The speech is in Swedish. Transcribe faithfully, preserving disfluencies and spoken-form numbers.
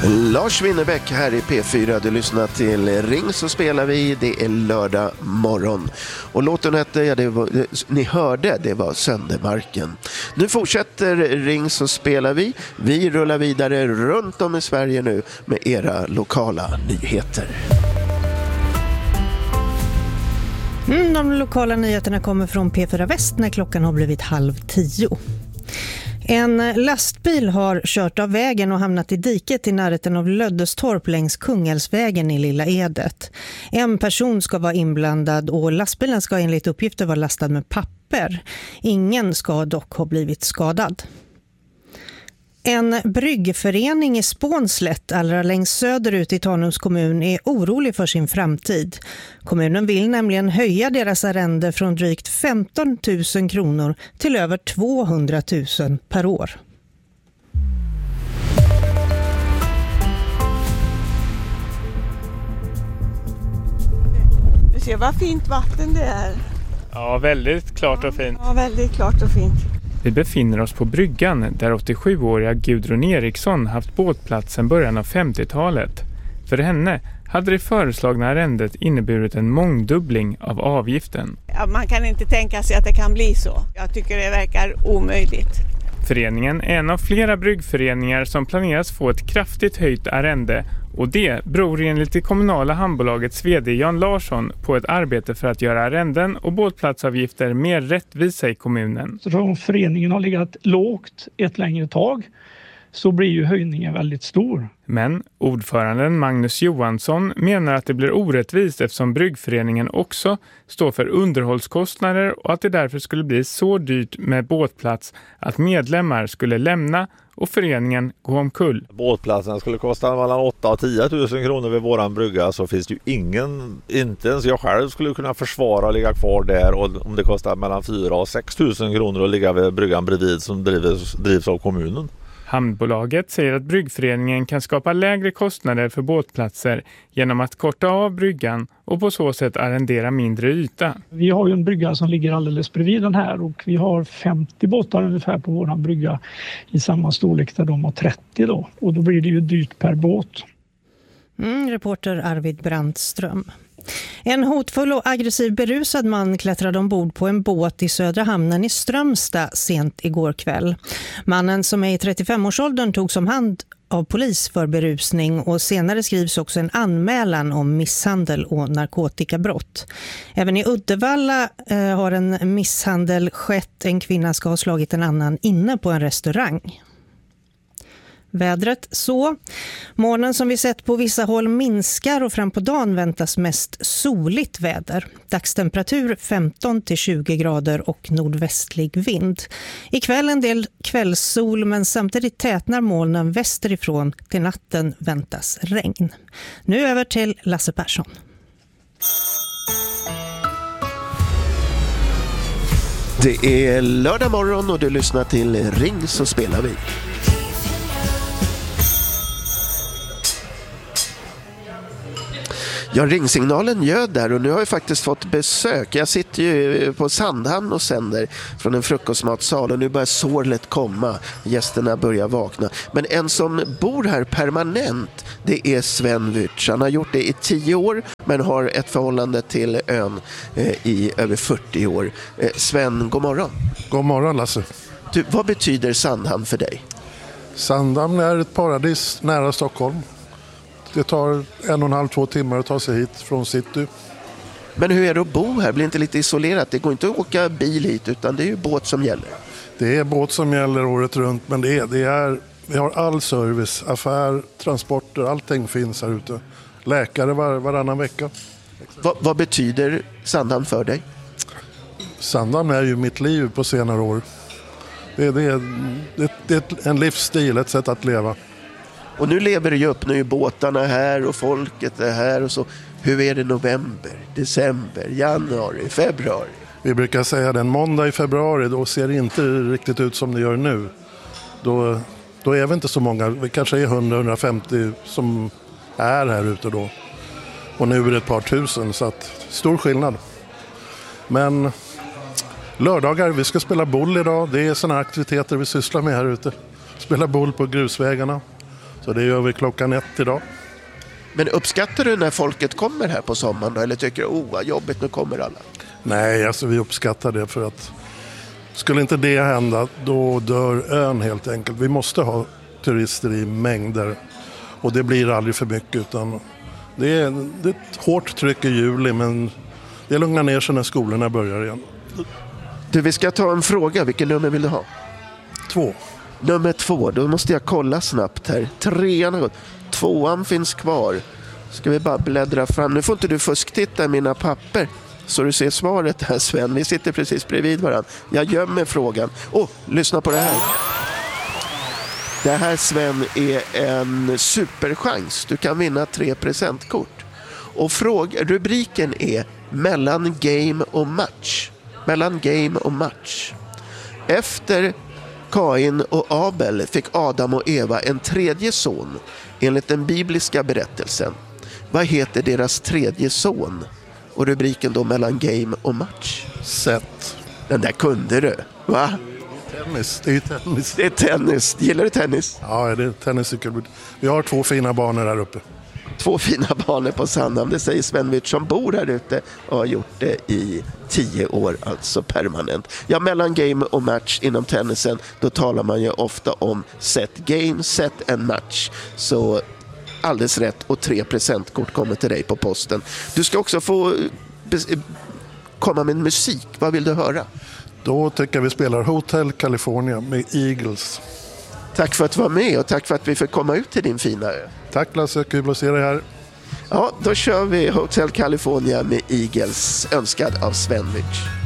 Lars Winnerbäck här i P fyra. Du lyssnar till Ring så spelar vi. Det är lördag morgon. Och låten hette, ja, det var, ni hörde, det var Söndermarken. Nu fortsätter Ring så spelar vi. Vi rullar vidare runt om i Sverige nu med era lokala nyheter. Mm, de lokala nyheterna kommer från P fyra Väst när klockan har blivit halv tio. En lastbil har kört av vägen och hamnat i diket i närheten av Löddestorp längs Kungälvsvägen i Lilla Edet. En person ska vara inblandad och lastbilen ska enligt uppgifter vara lastad med papper. Ingen ska dock ha blivit skadad. En bryggförening i Spånslätt, allra längst söderut i Tanums kommun, är orolig för sin framtid. Kommunen vill nämligen höja deras arrende från drygt femton tusen kronor till över tvåhundra tusen per år. Du ser vad fint vatten det är. Ja, väldigt klart och fint. Ja, väldigt klart och fint. Vi befinner oss på bryggan där åttiosjuåriga Gudrun Eriksson haft båtplats sedan början av femtiotalet. För henne hade det föreslagna arrendet inneburit en mångdubbling av avgiften. Ja, man kan inte tänka sig att det kan bli så. Jag tycker det verkar omöjligt. Föreningen är en av flera bryggföreningar som planeras få ett kraftigt höjt arrende. Och det beror enligt det kommunala hamnbolagets vd Jan Larsson på ett arbete för att göra arrenden och båtplatsavgifter mer rättvisa i kommunen. Så om föreningen har legat lågt ett längre tag så blir ju höjningen väldigt stor. Men ordföranden Magnus Johansson menar att det blir orättvist eftersom bryggföreningen också står för underhållskostnader och att det därför skulle bli så dyrt med båtplats att medlemmar skulle lämna och föreningen gå omkull. Båtplatsen skulle kosta mellan åtta och tio tusen kronor vid våran brygga, så finns det ju ingen, inte ens jag själv skulle kunna försvara att ligga kvar där, och om det kostar mellan fyra och sex tusen kronor att ligga vid bryggan bredvid som drivs, drivs av kommunen. Hamnbolaget säger att bryggföreningen kan skapa lägre kostnader för båtplatser genom att korta av bryggan och på så sätt arrendera mindre yta. Vi har ju en brygga som ligger alldeles bredvid den här och vi har femtio båtar ungefär på våran brygga i samma storlek där de har trettio då. Och då blir det ju dyrt per båt. Mm, reporter Arvid Brandström. En hotfull och aggressiv berusad man klättrade ombord på en båt i Södra hamnen i Strömstad sent igår kväll. Mannen, som är i trettiofemårsåldern, togs om hand av polis för berusning och senare skrivs också en anmälan om misshandel och narkotikabrott. Även i Uddevalla eh, har en misshandel skett. En kvinna ska ha slagit en annan inne på en restaurang. Vädret så. Morgonen som vi sett på vissa håll minskar och fram på dagen väntas mest soligt väder. Dagstemperatur femton till tjugo grader och nordvästlig vind. Ikväll en del kvällssol, men samtidigt tätnar molnen västerifrån. Till natten väntas regn. Nu över till Lasse Persson. Det är lördag morgon och du lyssnar till Ring så spelar vi. Ja, ringsignalen ljöd där och nu har jag faktiskt fått besök. Jag sitter ju på Sandhamn och sänder från en frukostmatsal och nu börjar sorlet komma. Gästerna börjar vakna. Men en som bor här permanent, det är Sven Wyrtz. Han har gjort det i tio år men har ett förhållande till ön eh, i över fyrtio år. Eh, Sven, god morgon. God morgon Lasse. Du, vad betyder Sandhamn för dig? Sandhamn är ett paradis nära Stockholm. Det tar en och en halv, två timmar att ta sig hit från city. Men hur är det att bo här? Blir inte lite isolerat? Det går inte att åka bil hit utan det är ju båt som gäller. Det är båt som gäller året runt, men det är, det är, vi har all service, affär, transporter, allting finns här ute. Läkare var, varannan vecka. Va, vad betyder Sandhamn för dig? Sandhamn är ju mitt liv på senare år. Det, det, är, det, det är en livsstil, ett sätt att leva. Och nu lever det ju upp, nu är båtarna här och folket är här och så. Hur är det november, december, januari, februari? Vi brukar säga den måndag i februari, då ser det inte riktigt ut som det gör nu. Då, då är vi inte så många, vi kanske är hundra till hundrafemtio som är här ute då. Och nu är det ett par tusen, så att stor skillnad. Men lördagar, vi ska spela boll idag, det är sådana aktiviteter vi sysslar med här ute. Spela boll på grusvägarna. Så det gör vi klockan ett idag. Men uppskattar du när folket kommer här på sommaren då? Eller tycker du, oh vad jobbigt, nu kommer alla? Nej, alltså vi uppskattar det för att skulle inte det hända, då dör ön helt enkelt. Vi måste ha turister i mängder och det blir aldrig för mycket, utan det är, det är ett hårt tryck i juli, men det lugnar ner sig när skolorna börjar igen. Du, vi ska ta en fråga. Vilken nummer vill du ha? Två. Nummer två, då måste jag kolla snabbt här. Trean har gått. Tvåan finns kvar. Ska vi bara bläddra fram. Nu får inte du fusktitta i mina papper så du ser svaret här, Sven. Vi sitter precis bredvid varandra. Jag gömmer frågan. Åh, oh, lyssna på det här. Det här, Sven, är en superchans. Du kan vinna tre presentkort. Och fråga, rubriken är mellan game och match. Mellan game och match. Efter Kain och Abel fick Adam och Eva en tredje son enligt den bibliska berättelsen. Vad heter deras tredje son? Och rubriken då mellan game och match. Set. Den där kunde du, va? Tennis, det är ju tennis. Det är tennis. Gillar du tennis? Ja, det är tennis. Vi har två fina banor här uppe. Två fina banor på Sandhamn, det säger Sven Wirtz som bor här ute och har gjort det i tio år, alltså permanent. Ja, mellan game och match inom tennisen, då talar man ju ofta om set game, set and match. Så alldeles rätt, och tre presentkort kommer till dig på posten. Du ska också få komma med musik. Vad vill du höra? Då tycker jag vi spelar Hotel California med Eagles. Tack för att du var med och tack för att vi fick komma ut till din fina ö. Tack Lasse, kul att se dig här. Ja, då kör vi Hotel California med Eagles, önskad av Sven Wirtz.